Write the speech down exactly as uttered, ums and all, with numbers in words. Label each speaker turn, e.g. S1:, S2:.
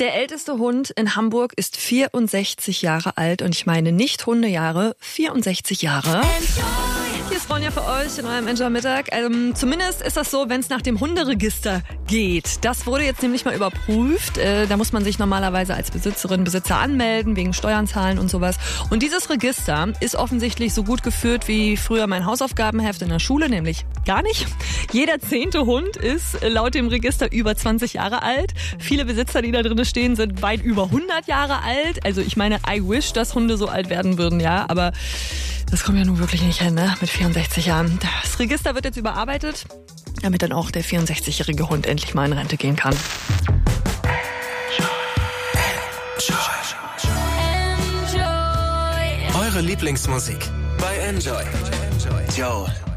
S1: Der älteste Hund in Hamburg ist vierundsechzig Jahre alt und ich meine nicht Hundejahre, vierundsechzig Jahre. Hier ist Ronja für euch in eurem Enjoy-Mittag. Ähm, zumindest ist das so, wenn es nach dem Hunderegister geht. Das wurde jetzt nämlich mal überprüft. Äh, da muss man sich normalerweise als Besitzerin, Besitzer anmelden, wegen Steuern zahlen und sowas. Und dieses Register ist offensichtlich so gut geführt wie früher mein Hausaufgabenheft in der Schule, nämlich gar nicht. Jeder zehnte Hund ist laut dem Register über zwanzig Jahre alt. Viele Besitzer, die da drin stehen, sind weit über hundert Jahre alt. Also ich meine, I wish, dass Hunde so alt werden würden, ja, aber das kommt ja nun wirklich nicht hin, ne? Mit vierundsechzig Jahren. Das Register wird jetzt überarbeitet, damit dann auch der vierundsechzigjährige Hund endlich mal in Rente gehen kann.
S2: Eure Lieblingsmusik bei Enjoy. Joe.